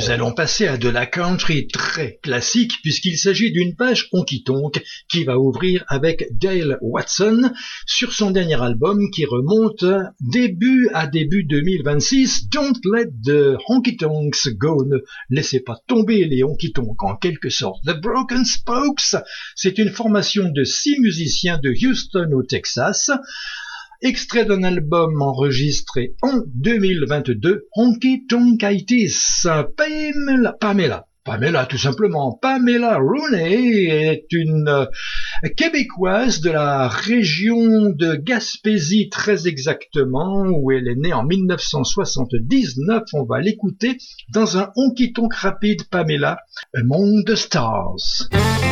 Nous allons passer à de la country très classique puisqu'il s'agit d'une page honky-tonk qui va ouvrir avec Dale Watson sur son dernier album qui remonte début 2026. Don't let the honky-tonks go. Ne laissez pas tomber les honky-tonks en quelque sorte. The Broken Spokes, c'est une formation de 6 musiciens de Houston au Texas. Extrait d'un album enregistré en 2022, Honky Tonkitis. Pamela, tout simplement. Pamela Rooney est une Québécoise de la région de Gaspésie, très exactement, où elle est née en 1979. On va l'écouter dans un honky-tonk rapide, Pamela, Among the Stars.